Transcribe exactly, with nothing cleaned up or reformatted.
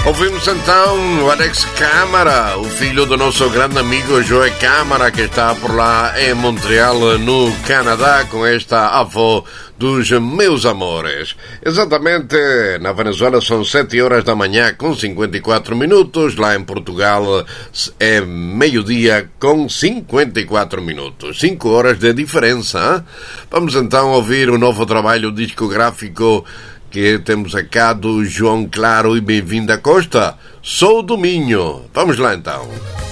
Ouvimos então o Alex Câmara, o filho do nosso grande amigo Joe Câmara, que está por lá em Montreal, no Canadá, com esta avó dos meus amores. Exatamente, na Venezuela são sete horas da manhã com cinquenta e quatro minutos, lá em Portugal é meio-dia com cinquenta e quatro minutos. cinco horas de diferença, hein? Vamos então ouvir o novo trabalho discográfico que temos acá do João Claro e Bem-vinda Costa. Sou do Minho. Vamos lá então.